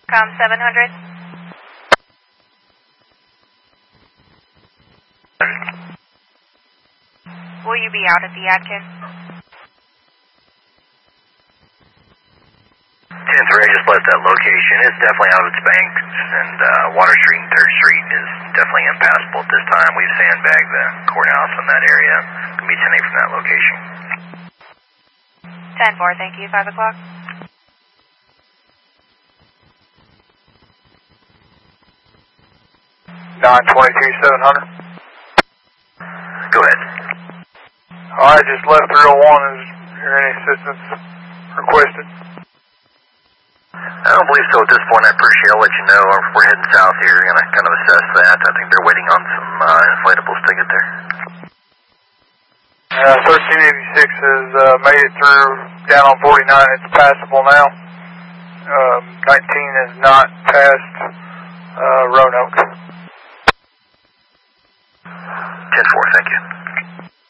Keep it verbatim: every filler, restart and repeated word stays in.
Com seven hundred. Will you be out at the Adkin? ten three, I just left that location. It's definitely out of its banks, and uh, Water Street and third Street is definitely impassable at this time. We've sandbagged the courthouse in that area. Can be ten eight from that location. ten four, thank you. five o'clock. nine twenty-two, seven hundred. Go ahead. Alright, just left three oh one. Is there any assistance requested? I don't believe so at this point. I appreciate it. I'll let you know. We're heading south here. We're going to kind of assess that. I think they're waiting on some uh, inflatables to get there. Uh, thirteen eighty-six has uh, made it through down on forty-nine. It's passable now. Um, nineteen is not past uh, Roanoke. ten four, thank you.